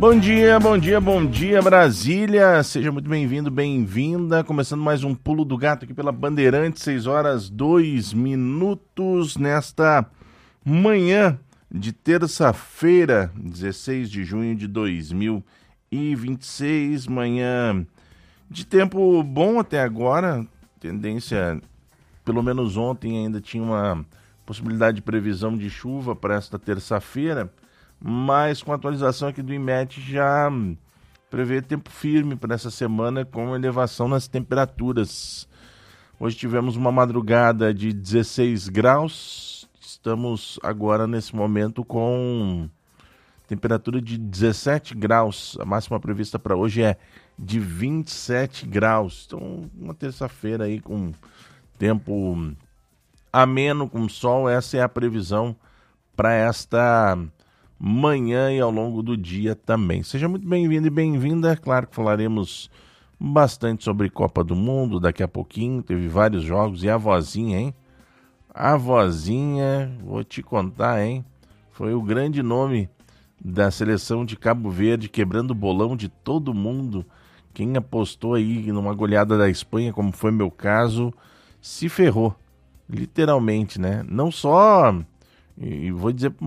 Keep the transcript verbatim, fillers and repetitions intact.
Bom dia, bom dia, bom dia, Brasília. Seja muito bem-vindo, bem-vinda. Começando mais um Pulo do Gato aqui pela Bandeirantes, seis horas, dois minutos, nesta manhã de terça-feira, dezesseis de junho de dois mil e vinte e seis. Manhã de tempo bom até agora. Tendência, pelo menos ontem ainda tinha uma possibilidade de previsão de chuva para esta terça-feira. Mas com a atualização aqui do IMET já prevê tempo firme para essa semana com elevação nas temperaturas. Hoje tivemos uma madrugada de dezesseis graus, estamos agora nesse momento com temperatura de dezessete graus, a máxima prevista para hoje é de vinte e sete graus. Então uma terça-feira aí com tempo ameno, com sol, essa é a previsão para esta manhã e ao longo do dia também. Seja muito bem-vindo e bem-vinda. Claro que falaremos bastante sobre Copa do Mundo daqui a pouquinho. Teve vários jogos. E a vozinha, hein? A vozinha, vou te contar, hein? Foi o grande nome da seleção de Cabo Verde, quebrando o bolão de todo mundo. Quem apostou aí numa goleada da Espanha, como foi meu caso, se ferrou. Literalmente, né? Não só... E vou dizer